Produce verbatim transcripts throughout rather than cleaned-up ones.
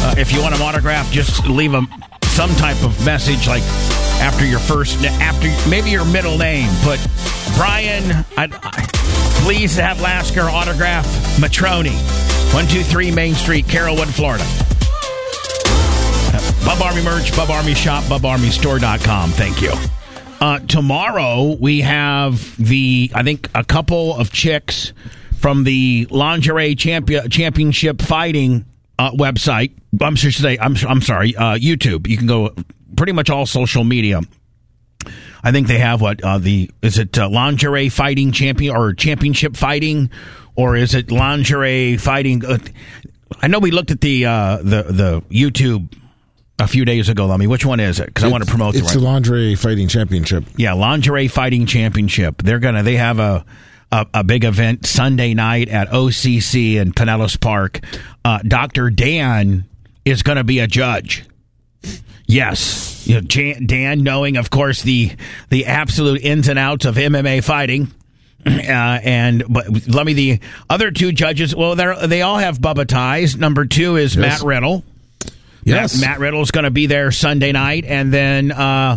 Uh, if you want an autograph, just leave a some type of message, like after your first, after maybe your middle name. But Brian, I, I, please have Lasker autograph Matroni, one two three Main Street, Carrollwood, Florida. Uh, Bub Army merch, Bub Army shop, bub army store dot com. Thank you. Uh, tomorrow we have the, I think, a couple of chicks from the Lingerie Champion, Championship Fighting uh, website. I'm should say, I'm I'm sorry, uh, YouTube. You can go pretty much all social media. I think they have what uh, the is it uh, Lingerie Fighting Champion or Championship Fighting, or is it Lingerie Fighting? Uh, I know we looked at the uh, the the YouTube a few days ago. Let me. Which one is it? Because I want to promote. It's the, right the Lingerie Fighting Championship. Yeah, Lingerie Fighting Championship. They're gonna. They have a. A, a big event Sunday night at O C C in Pinellas Park. Uh, Doctor Dan is going to be a judge. Yes. You know, Jan, Dan, knowing, of course, the the absolute ins and outs of M M A fighting. Uh, and but let me, the other two judges, well, they they all have Bubba ties. Number two is yes. Matt Riddle. Yes. Matt, Matt Riddle is going to be there Sunday night. And then... Uh,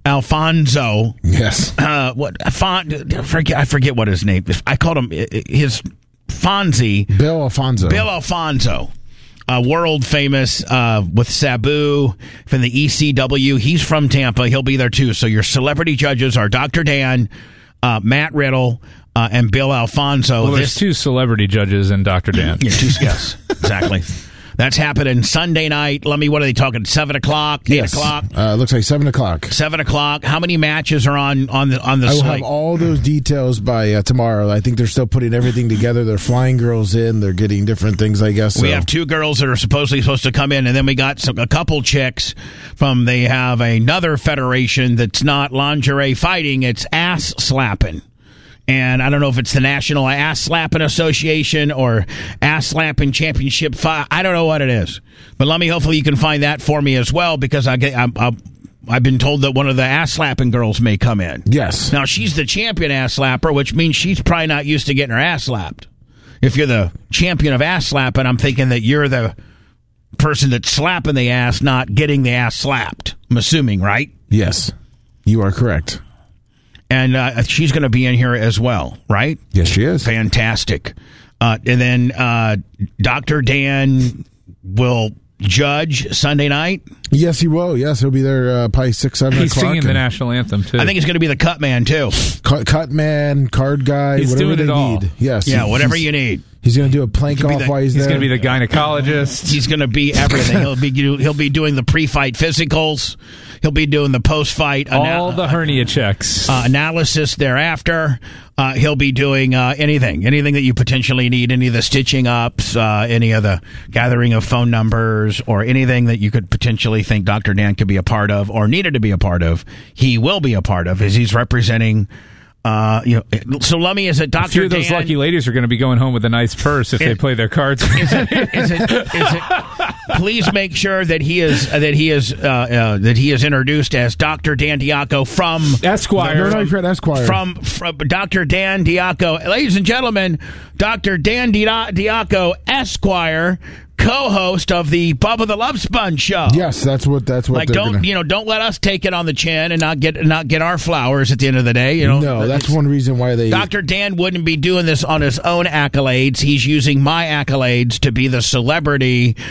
Alfonso, yes. Uh, what? Fon- I forget. I forget what his name is. I called him his Fonzie. Bill Alfonso. Bill Alfonso, uh, world famous uh, with Sabu from the E C W. He's from Tampa. He'll be there too. So your celebrity judges are Doctor Dan, uh, Matt Riddle, uh, and Bill Alfonso. Well, there's this- two celebrity judges and Doctor Dan. Yeah, two, yes, exactly. That's happening Sunday night. Let me, what are they talking? Seven o'clock? Eight yes. o'clock? Uh, looks like seven o'clock. Seven o'clock. How many matches are on on the on the I will site? have all those details by uh, tomorrow. I think they're still putting everything together. They're flying girls in. They're getting different things, I guess. So. We have two girls that are supposedly supposed to come in, and then we got some, a couple chicks from. They have another federation that's not lingerie fighting. It's ass slapping. And I don't know if it's the National Ass Slapping Association or Ass Slapping Championship. Fi- I don't know what it is. But let me, hopefully you can find that for me as well, because I get, I, I, I've been told that one of the ass slapping girls may come in. Yes. Now, she's the champion ass slapper, which means she's probably not used to getting her ass slapped. If you're the champion of ass slapping, I'm thinking that you're the person that's slapping the ass, not getting the ass slapped. I'm assuming, right? Yes. You are correct. And uh, she's going to be in here as well, right? Yes, she is. Fantastic. Uh, and then uh, Doctor Dan will judge Sunday night. Yes, he will. Yes, he'll be there uh, probably six, seven He's o'clock. He's singing the national anthem, too. I think he's going to be the cut man, too. Cut, cut man, card guy, he's whatever doing they it all. need. Yes. Yeah, whatever you need. He's going to do a plank off the, while he's, he's there. He's going to be the gynecologist. He's going to be everything. He'll be he'll be doing the pre-fight physicals. He'll be doing the post-fight all ana- the hernia checks, uh, analysis thereafter. Uh, he'll be doing uh, anything, anything that you potentially need, any of the stitching ups, uh, any of the gathering of phone numbers, or anything that you could potentially think Doctor Dan could be a part of or needed to be a part of. He will be a part of, as he's representing. Uh, you know, so let me, is it Doctor Dan? A few of those lucky ladies are going to be going home with a nice purse if it, they play their cards. Is it, is it, is it, please make sure that he is uh, that he is uh, uh, that he is introduced as Doctor Dan Diaco from Esquire. No, no, you've read Esquire. From, from Doctor Dan Diaco, ladies and gentlemen, Doctor Dan Diaco, Esquire, co-host of the Bubba the Love Sponge show. Yes, that's what that's what. Like, they're don't gonna... you know? Don't let us take it on the chin and not get not get our flowers at the end of the day. You know, no, that's one reason why they. Doctor Dan wouldn't be doing this on his own accolades. He's using my accolades to be the celebrity